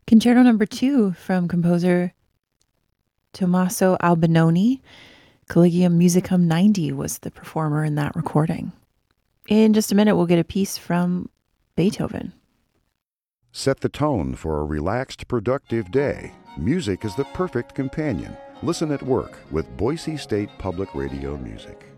Concerto number 2 from composer Tommaso Albinoni. Collegium Musicum 90 was the performer in that recording. In just a minute, we'll get a piece from Beethoven. Set the tone for a relaxed, productive day. Music is the perfect companion. Listen at work with Boise State Public Radio Music.